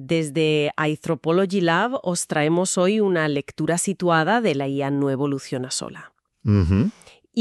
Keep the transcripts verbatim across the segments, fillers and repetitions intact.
Desde Anthropology Lab os traemos hoy una lectura situada de la I A no evoluciona sola. Uh-huh.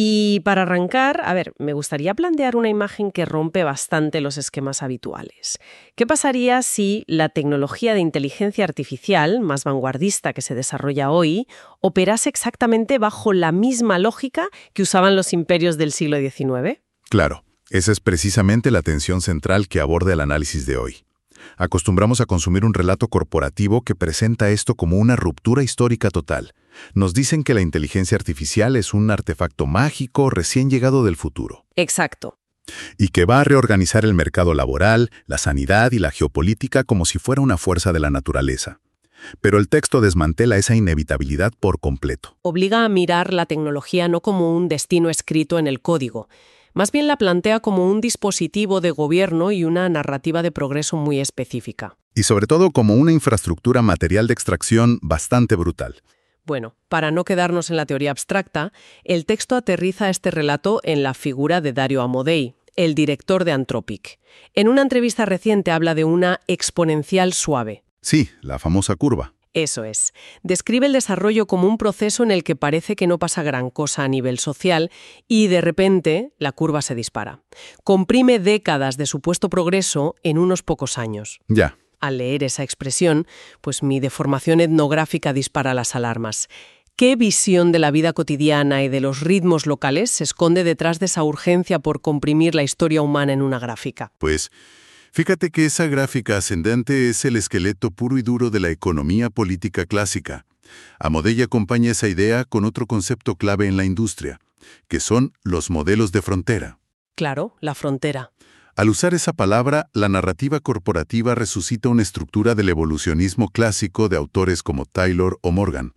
Y para arrancar, a ver, me gustaría plantear una imagen que rompe bastante los esquemas habituales. ¿Qué pasaría si la tecnología de inteligencia artificial, más vanguardista que se desarrolla hoy, operase exactamente bajo la misma lógica que usaban los imperios del siglo diecinueve? Claro, esa es precisamente la tensión central que aborda el análisis de hoy. Acostumbramos a consumir un relato corporativo que presenta esto como una ruptura histórica total. Nos dicen que la inteligencia artificial es un artefacto mágico recién llegado del futuro. Exacto. Y que va a reorganizar el mercado laboral, la sanidad y la geopolítica como si fuera una fuerza de la naturaleza. Pero el texto desmantela esa inevitabilidad por completo. Obliga a mirar la tecnología no como un destino escrito en el código. Más bien la plantea como un dispositivo de gobierno y una narrativa de progreso muy específica. Y sobre todo como una infraestructura material de extracción bastante brutal. Bueno, para no quedarnos en la teoría abstracta, el texto aterriza este relato en la figura de Dario Amodei, el director de Anthropic. En una entrevista reciente habla de una exponencial suave. Sí, la famosa curva. Eso es. Describe el desarrollo como un proceso en el que parece que no pasa gran cosa a nivel social y, de repente, la curva se dispara. Comprime décadas de supuesto progreso en unos pocos años. Ya. Al leer esa expresión, pues mi deformación etnográfica dispara las alarmas. ¿Qué visión de la vida cotidiana y de los ritmos locales se esconde detrás de esa urgencia por comprimir la historia humana en una gráfica? Pues, fíjate que esa gráfica ascendente es el esqueleto puro y duro de la economía política clásica. Amodei acompaña esa idea con otro concepto clave en la industria, que son los modelos de frontera. Claro, la frontera. Al usar esa palabra, la narrativa corporativa resucita una estructura del evolucionismo clásico de autores como Taylor o Morgan.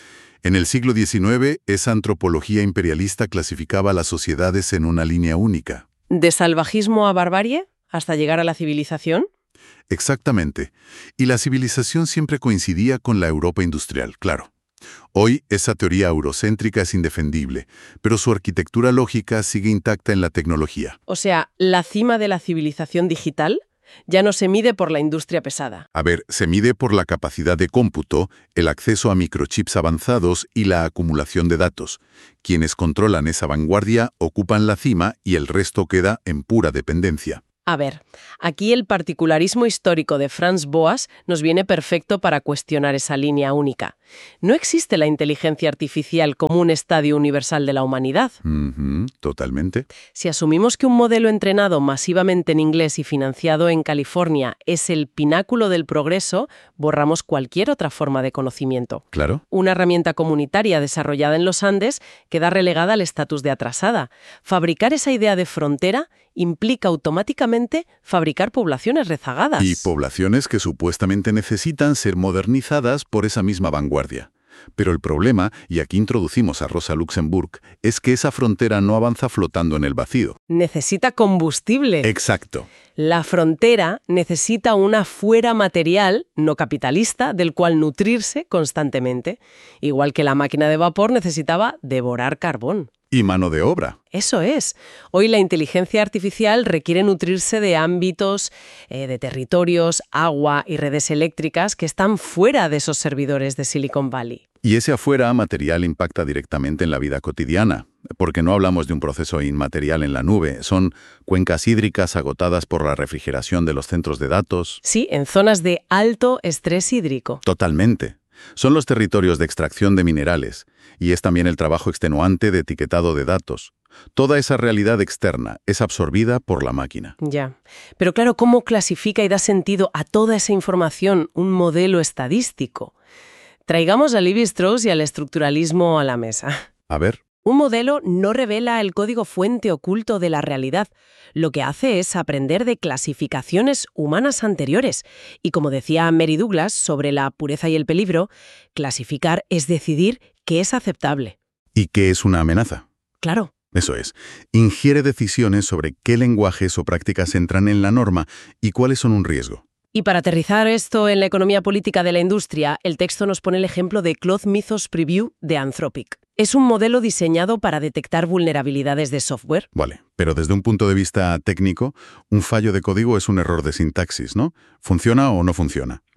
En el siglo diecinueve, esa antropología imperialista clasificaba a las sociedades en una línea única. ¿De salvajismo a barbarie? ¿Hasta llegar a la civilización? Exactamente. Y la civilización siempre coincidía con la Europa industrial, claro. Hoy, esa teoría eurocéntrica es indefendible, pero su arquitectura lógica sigue intacta en la tecnología. O sea, la cima de la civilización digital ya no se mide por la industria pesada. A ver, se mide por la capacidad de cómputo, el acceso a microchips avanzados y la acumulación de datos. Quienes controlan esa vanguardia ocupan la cima y el resto queda en pura dependencia. A ver, aquí el particularismo histórico de Franz Boas nos viene perfecto para cuestionar esa línea única. No existe la inteligencia artificial como un estadio universal de la humanidad. Uh-huh, totalmente. Si asumimos que un modelo entrenado masivamente en inglés y financiado en California es el pináculo del progreso, borramos cualquier otra forma de conocimiento. Claro. Una herramienta comunitaria desarrollada en los Andes queda relegada al estatus de atrasada. Fabricar esa idea de frontera implica automáticamente fabricar poblaciones rezagadas. Y poblaciones que supuestamente necesitan ser modernizadas por esa misma vanguardia. Pero el problema, y aquí introducimos a Rosa Luxemburg, es que esa frontera no avanza flotando en el vacío. Necesita combustible. Exacto. La frontera necesita una fuera material, no capitalista, del cual nutrirse constantemente. Igual que la máquina de vapor necesitaba devorar carbón. Y mano de obra. Eso es. Hoy la inteligencia artificial requiere nutrirse de ámbitos, eh, de territorios, agua y redes eléctricas que están fuera de esos servidores de Silicon Valley. Y ese afuera material impacta directamente en la vida cotidiana, porque no hablamos de un proceso inmaterial en la nube, son cuencas hídricas agotadas por la refrigeración de los centros de datos. Sí, en zonas de alto estrés hídrico. Totalmente. Son los territorios de extracción de minerales, y es también el trabajo extenuante de etiquetado de datos. Toda esa realidad externa es absorbida por la máquina. Ya. Pero claro, ¿cómo clasifica y da sentido a toda esa información un modelo estadístico? Traigamos a Lévi-Strauss y al estructuralismo a la mesa. A ver. Un modelo no revela el código fuente oculto de la realidad. Lo que hace es aprender de clasificaciones humanas anteriores. Y como decía Mary Douglas sobre la pureza y el peligro, clasificar es decidir qué es aceptable. ¿Y qué es una amenaza? Claro. Eso es. Ingiere decisiones sobre qué lenguajes o prácticas entran en la norma y cuáles son un riesgo. Y para aterrizar esto en la economía política de la industria, el texto nos pone el ejemplo de Cloud Mythos Preview de Anthropic. Es un modelo diseñado para detectar vulnerabilidades de software. Vale, pero desde un punto de vista técnico, un fallo de código es un error de sintaxis, ¿no? ¿Funciona o no funciona?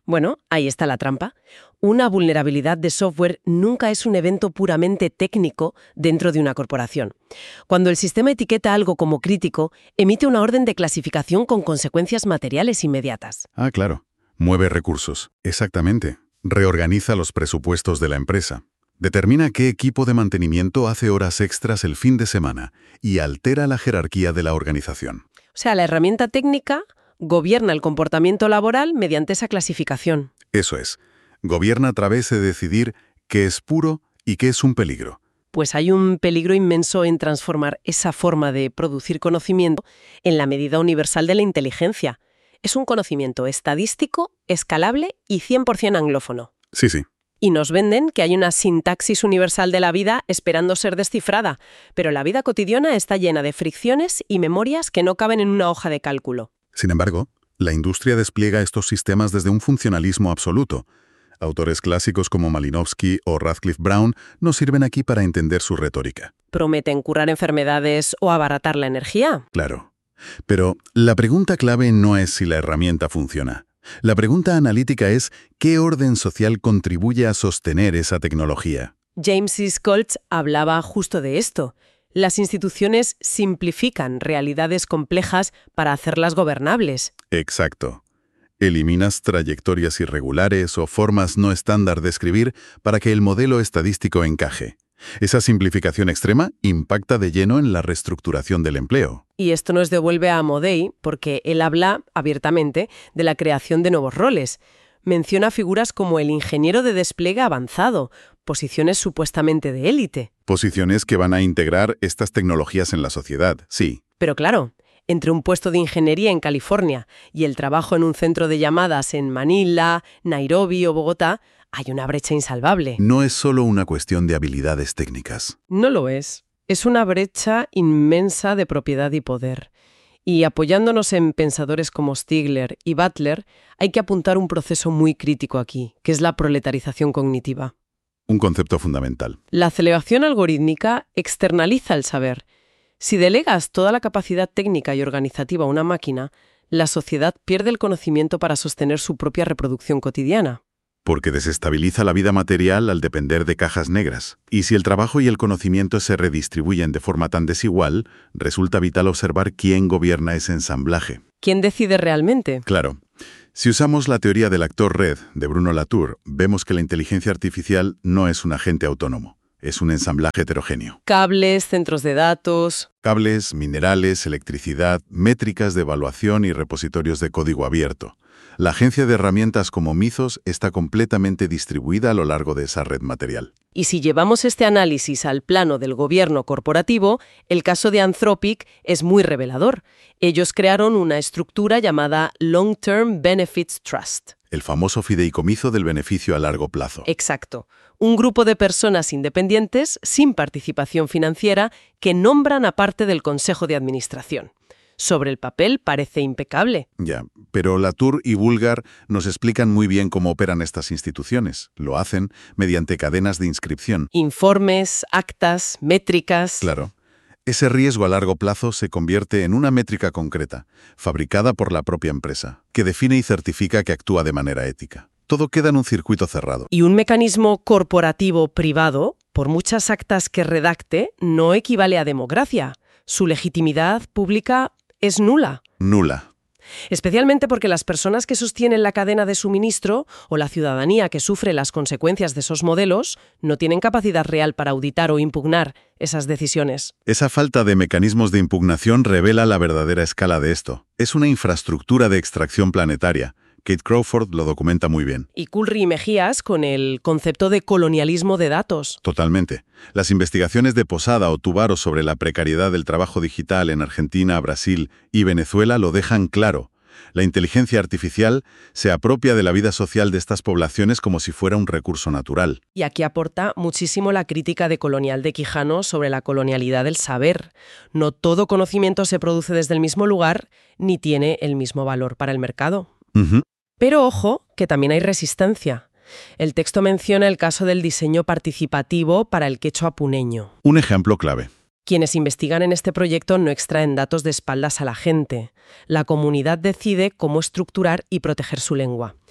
Bueno, ahí está la trampa. Una vulnerabilidad de software nunca es un evento puramente técnico dentro de una corporación. Cuando el sistema etiqueta algo como crítico, emite una orden de clasificación con consecuencias materiales inmediatas. Ah, claro. Mueve recursos. Exactamente. Reorganiza los presupuestos de la empresa. Determina qué equipo de mantenimiento hace horas extras el fin de semana y altera la jerarquía de la organización. O sea, la herramienta técnica gobierna el comportamiento laboral mediante esa clasificación. Eso es. Gobierna a través de decidir qué es puro y qué es un peligro. Pues hay un peligro inmenso en transformar esa forma de producir conocimiento en la medida universal de la inteligencia. Es un conocimiento estadístico, escalable y cien por cien anglófono. Sí, sí. Y nos venden que hay una sintaxis universal de la vida esperando ser descifrada, pero la vida cotidiana está llena de fricciones y memorias que no caben en una hoja de cálculo. Sin embargo, la industria despliega estos sistemas desde un funcionalismo absoluto. Autores clásicos como Malinowski o Radcliffe Brown nos sirven aquí para entender su retórica. ¿Prometen curar enfermedades o abaratar la energía? Claro. Pero la pregunta clave no es si la herramienta funciona. La pregunta analítica es ¿qué orden social contribuye a sostener esa tecnología? James C. Scholz hablaba justo de esto. Las instituciones simplifican realidades complejas para hacerlas gobernables. Exacto. Eliminas trayectorias irregulares o formas no estándar de escribir para que el modelo estadístico encaje. Esa simplificación extrema impacta de lleno en la reestructuración del empleo. Y esto nos devuelve a Amodei, porque él habla abiertamente de la creación de nuevos roles. Menciona figuras como el ingeniero de despliegue avanzado, posiciones supuestamente de élite. Posiciones que van a integrar estas tecnologías en la sociedad, sí. Pero claro, entre un puesto de ingeniería en California y el trabajo en un centro de llamadas en Manila, Nairobi o Bogotá, hay una brecha insalvable. No es solo una cuestión de habilidades técnicas. No lo es. Es una brecha inmensa de propiedad y poder. Y apoyándonos en pensadores como Stigler y Butler, hay que apuntar un proceso muy crítico aquí, que es la proletarización cognitiva. Un concepto fundamental. La aceleración algorítmica externaliza el saber. Si delegas toda la capacidad técnica y organizativa a una máquina, la sociedad pierde el conocimiento para sostener su propia reproducción cotidiana. Porque desestabiliza la vida material al depender de cajas negras. Y si el trabajo y el conocimiento se redistribuyen de forma tan desigual, resulta vital observar quién gobierna ese ensamblaje. ¿Quién decide realmente? Claro. Si usamos la teoría del actor red de Bruno Latour, vemos que la inteligencia artificial no es un agente autónomo. Es un ensamblaje heterogéneo. Cables, centros de datos. Cables, minerales, electricidad, métricas de evaluación y repositorios de código abierto. La agencia de herramientas como Mythos está completamente distribuida a lo largo de esa red material. Y si llevamos este análisis al plano del gobierno corporativo, el caso de Anthropic es muy revelador. Ellos crearon una estructura llamada Long Term Benefits Trust. El famoso fideicomiso del beneficio a largo plazo. Exacto. Un grupo de personas independientes, sin participación financiera, que nombran a parte del Consejo de Administración. Sobre el papel parece impecable. Ya, pero Latour y Bulgar nos explican muy bien cómo operan estas instituciones. Lo hacen mediante cadenas de inscripción. Informes, actas, métricas. Claro. Ese riesgo a largo plazo se convierte en una métrica concreta, fabricada por la propia empresa, que define y certifica que actúa de manera ética. Todo queda en un circuito cerrado. Y un mecanismo corporativo privado, por muchas actas que redacte, no equivale a democracia. Su legitimidad pública es nula. Nula. Especialmente porque las personas que sostienen la cadena de suministro o la ciudadanía que sufre las consecuencias de esos modelos no tienen capacidad real para auditar o impugnar esas decisiones. Esa falta de mecanismos de impugnación revela la verdadera escala de esto. Es una infraestructura de extracción planetaria. Kate Crawford lo documenta muy bien. Y Culry y Mejías con el concepto de colonialismo de datos. Totalmente. Las investigaciones de Posada o Tubaro sobre la precariedad del trabajo digital en Argentina, Brasil y Venezuela lo dejan claro. La inteligencia artificial se apropia de la vida social de estas poblaciones como si fuera un recurso natural. Y aquí aporta muchísimo la crítica de Colonial de Quijano sobre la colonialidad del saber. No todo conocimiento se produce desde el mismo lugar ni tiene el mismo valor para el mercado. Uh-huh. Pero ojo, que también hay resistencia. El texto menciona el caso del diseño participativo para el quechua puneño. Un ejemplo clave. Quienes investigan en este proyecto no extraen datos de espaldas a la gente. La comunidad decide cómo estructurar y proteger su lengua.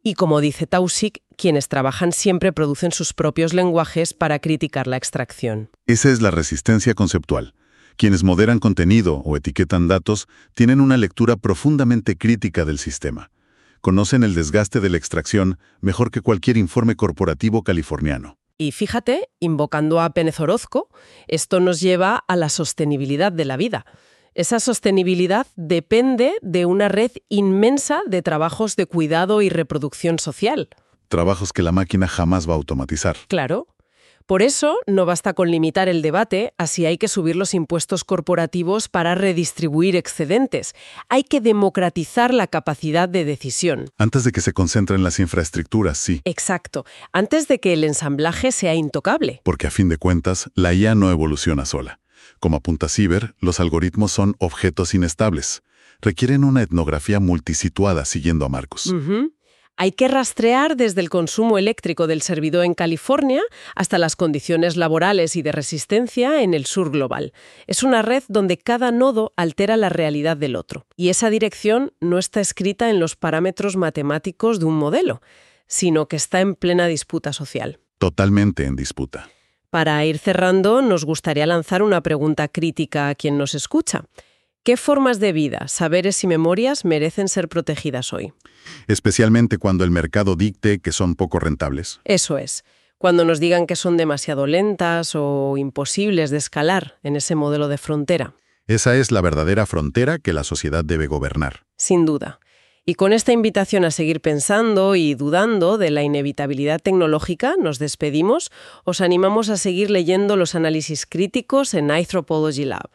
Y como dice Taussig, quienes trabajan siempre producen sus propios lenguajes para criticar la extracción. Esa es la resistencia conceptual. Quienes moderan contenido o etiquetan datos tienen una lectura profundamente crítica del sistema. Conocen el desgaste de la extracción mejor que cualquier informe corporativo californiano. Y fíjate, invocando a Pérez Orozco, esto nos lleva a la sostenibilidad de la vida. Esa sostenibilidad depende de una red inmensa de trabajos de cuidado y reproducción social. Trabajos que la máquina jamás va a automatizar. Claro. Por eso no basta con limitar el debate, así hay que subir los impuestos corporativos para redistribuir excedentes. Hay que democratizar la capacidad de decisión. Antes de que se concentren en las infraestructuras, sí. Exacto. Antes de que el ensamblaje sea intocable. Porque a fin de cuentas, la I A no evoluciona sola. Como apunta Sieber, los algoritmos son objetos inestables. Requieren una etnografía multisituada, siguiendo a Marcus. Uh-huh. Hay que rastrear desde el consumo eléctrico del servidor en California hasta las condiciones laborales y de resistencia en el sur global. Es una red donde cada nodo altera la realidad del otro. Y esa dirección no está escrita en los parámetros matemáticos de un modelo, sino que está en plena disputa social. Totalmente en disputa. Para ir cerrando, nos gustaría lanzar una pregunta crítica a quien nos escucha. ¿Qué formas de vida, saberes y memorias merecen ser protegidas hoy? Especialmente cuando el mercado dicte que son poco rentables. Eso es. Cuando nos digan que son demasiado lentas o imposibles de escalar en ese modelo de frontera. Esa es la verdadera frontera que la sociedad debe gobernar. Sin duda. Y con esta invitación a seguir pensando y dudando de la inevitabilidad tecnológica, nos despedimos. Os animamos a seguir leyendo los análisis críticos en Anthropology Lab.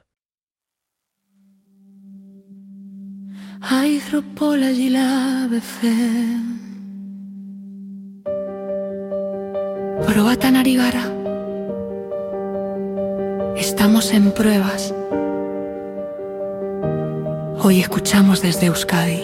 Anthropology Lab F M. Probatan Arigara. Estamos en pruebas. Hoy escuchamos desde Euskadi.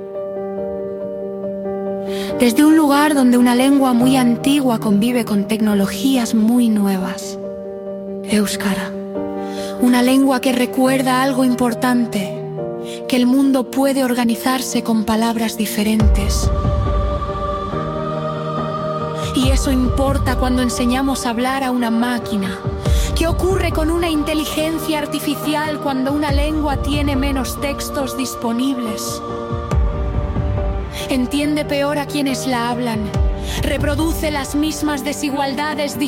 Desde un lugar donde una lengua muy antigua convive con tecnologías muy nuevas. Euskara. Una lengua que recuerda algo importante. Que el mundo puede organizarse con palabras diferentes. Y eso importa cuando enseñamos a hablar a una máquina. ¿Qué ocurre con una inteligencia artificial cuando una lengua tiene menos textos disponibles? Entiende peor a quienes la hablan. Reproduce las mismas desigualdades